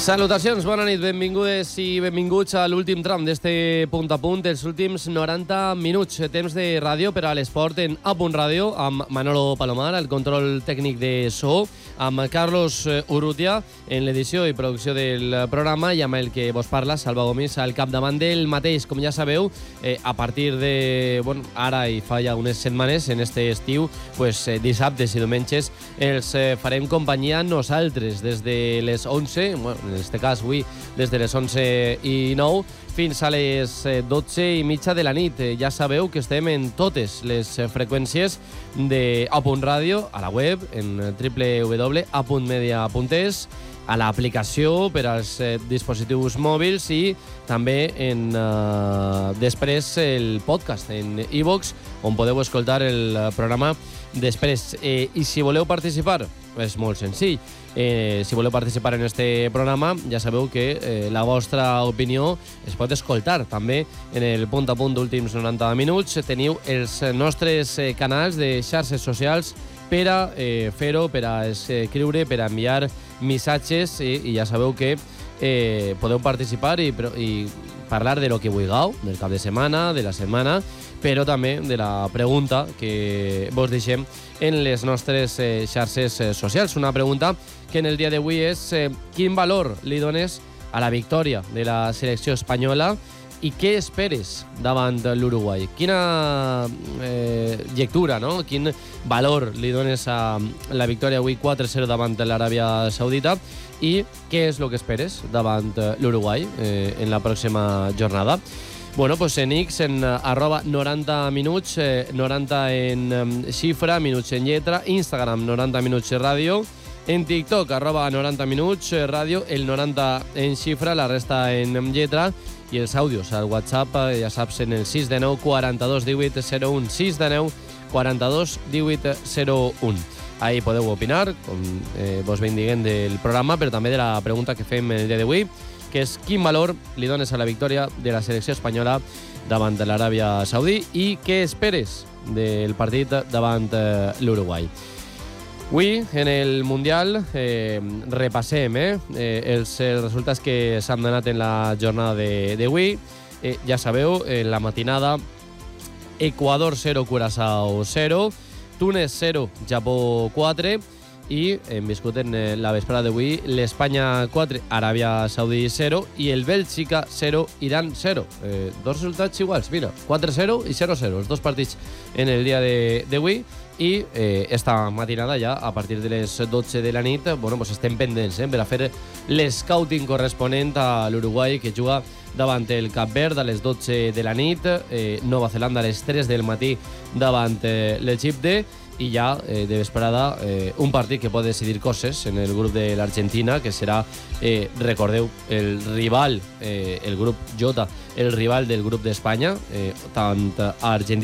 Salutacions, bona nit, benvingudes i benvinguts a l'últim tram d'este punt a punt, els últims 90 minuts, temps de ràdio per a l'esport en A Punt Ràdio, amb Manolo Palomar, el control tècnic de so, amb Carlos Urrutia en l'edició i producció del programa i amb el que vos parla, Salva Gomis, al capdavant del mateix. Com ja sabeu, a partir de, ara i fa ja unes setmanes, en este estiu, dissabtes i diumenges els farem companyia nosaltres des de les 11, en aquest cas avui des de les 11:09 fins a les 12:30 de la nit. Ja sabeu que estem en totes les freqüències de A Punt Ràdio, a la web, en www.apuntmedia.es, a l'aplicació per als dispositius mòbils i també en després el podcast en iVoox, on podeu escoltar el programa després. I si voleu participar, és molt senzill. Si voleu participar en este programa, ja sabeu que la vostra opinió es pot escoltar també en el punt a punt d'últims 90 minuts. Teniu els nostres canals de xarxes socials per a fer-ho, per a escriure, per a enviar missatges i ja sabeu que podeu participar i parlar de lo que vulgueu, del cap de setmana, de la setmana, però també de la pregunta que vos deixem en les nostres xarxes socials. Una pregunta que en el dia d'avui és quin valor li dones a la victòria de la selecció espanyola i què esperes davant l'Uruguai? Quina lectura, no? Quin valor li dones a la victòria avui 4-0 davant l'Aràbia Saudita i què és el que esperes davant l'Uruguai en la pròxima jornada? Bueno, pues en X, en arroba 90 minuts, 90 en xifra, minuts en lletra, Instagram 90 minuts ràdio, en TikTok arroba 90 minuts ràdio, el 90 en xifra, la resta en lletra, i els àudios al WhatsApp, ja saps, en el 619 42 18 01, 619 42 18 01. Ahí podeu opinar, com vos ben diguem, del programa, però també de la pregunta que fem el dia d'avui, que és quin valor li dones a la victòria de la selecció espanyola davant de l'Aràbia Saudí i què esperes del partit davant l'Uruguai. Avui, en el Mundial, repassem els resultats que s'han donat en la jornada d'avui. Ja sabeu, en la matinada, Equador 0, Curaçao 0, Túnez 0, Japó 4, i hem viscut en la vesprada d'avui l'Espanya 4, Aràbia Saudí 0 i el Bèlgica 0, Iran 0. Dos resultats iguals, mira, 4-0 i 0-0, els dos partits en el dia d'avui. I esta matinada ja, a partir de les 12 de la nit, estem pendents per a fer l'escouting corresponent a l'Uruguai, que juga davant el Cap Verd a les 12 de la nit, Nova Zelanda a les 3 del matí davant l'Egipte, i ja de vesprada un partit que pot decidir coses en el grup de l'Argentina, que serà, recordeu, el rival, el grup J, el rival del grup d'Espanya, tant a Argentina